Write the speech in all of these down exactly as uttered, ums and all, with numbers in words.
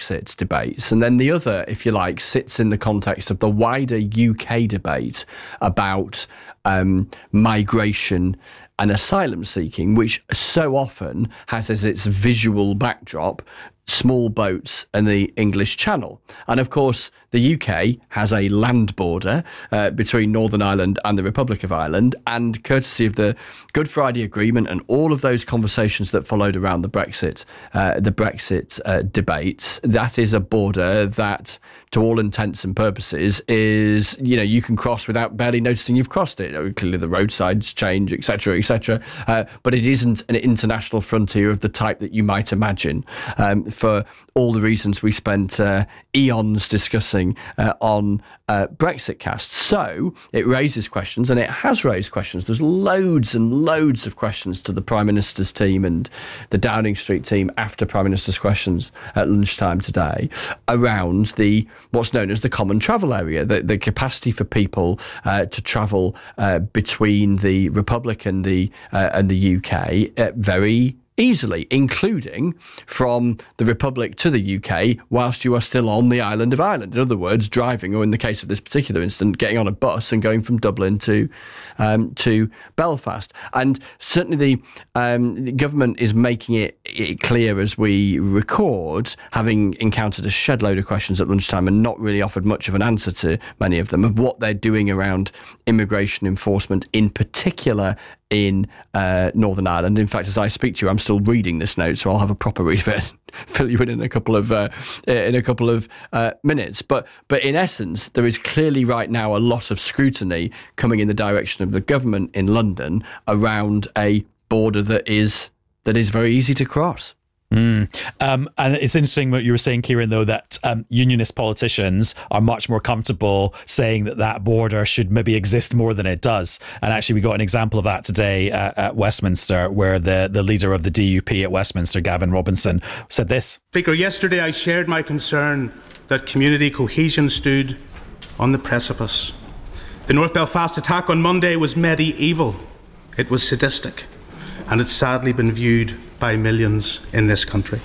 Brexit debates. And then the other, if you like, sits in the context of the wider U K debate about um, migration and asylum seeking, which so often has as its visual backdrop small boats and the English Channel. And of course, the U K has a land border uh, between Northern Ireland and the Republic of Ireland, and courtesy of the Good Friday Agreement and all of those conversations that followed around the Brexit, uh, the Brexit uh, debates, that is a border that, to all intents and purposes, is, you know, you can cross without barely noticing you've crossed it. You know, clearly the roadsides change, et cetera, et cetera. Uh, but it isn't an international frontier of the type that you might imagine, um, for all the reasons we spent uh, eons discussing uh, on uh, Brexit Cast. So it raises questions, and it has raised questions. There's loads and loads of questions to the Prime Minister's team and the Downing Street team after Prime Minister's questions at lunchtime today around the what's known as the common travel area, the, the capacity for people uh, to travel uh, between the Republic and the uh, and the U K uh, very easily, including from the Republic to the U K whilst you are still on the island of Ireland. In other words, driving, or in the case of this particular incident, getting on a bus and going from Dublin to um, to Belfast. And certainly the, um, the government is making it, it clear as we record, having encountered a shed load of questions at lunchtime and not really offered much of an answer to many of them, of what they're doing around immigration enforcement, in particular in uh, Northern Ireland. In fact, as I speak to you, I'm still reading this note, so I'll have a proper read of it, fill you in in a couple of uh, in a couple of uh, minutes. But but in essence, there is clearly right now a lot of scrutiny coming in the direction of the government in London around a border that is that is very easy to cross. Mm. Um, and it's interesting what you were saying, Kieran, though, that um, unionist politicians are much more comfortable saying that that border should maybe exist more than it does. And actually, we got an example of that today uh, at Westminster, where the, the leader of the D U P at Westminster, Gavin Robinson, said this. Speaker, yesterday I shared my concern that community cohesion stood on the precipice. The North Belfast attack on Monday was medieval. It was sadistic, and it's sadly been viewed by millions in this country.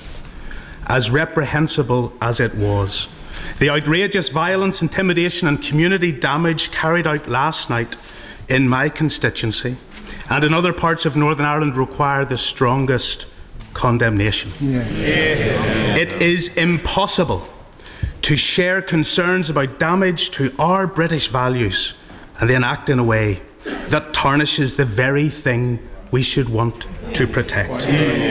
As reprehensible as it was, the outrageous violence, intimidation and community damage carried out last night in my constituency and in other parts of Northern Ireland require the strongest condemnation. Yeah. Yeah. It is impossible to share concerns about damage to our British values and then act in a way that tarnishes the very thing we should want to protect.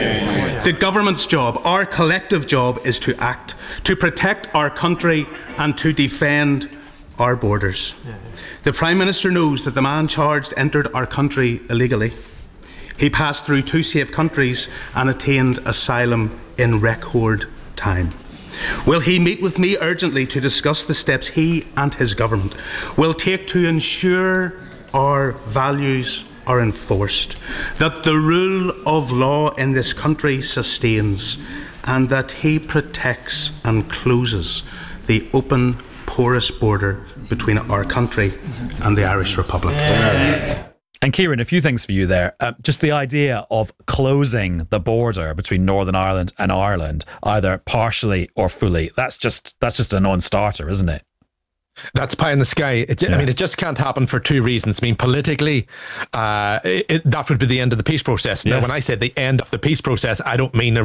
The government's job, our collective job, is to act, to protect our country and to defend our borders. The Prime Minister knows that the man charged entered our country illegally. He passed through two safe countries and attained asylum in record time. Will he meet with me urgently to discuss the steps he and his government will take to ensure our values are enforced, that the rule of law in this country sustains, and that he protects and closes the open, porous border between our country and the Irish Republic? Yeah. And Kieran, a few things for you there. Uh, just the idea of closing the border between Northern Ireland and Ireland, either partially or fully, that's just that's just a non-starter, isn't it? That's pie in the sky. It, yeah. I mean, it just can't happen for two reasons. I mean, politically, uh, it, that would be the end of the peace process. Now, yeah. when I say the end of the peace process, I don't mean a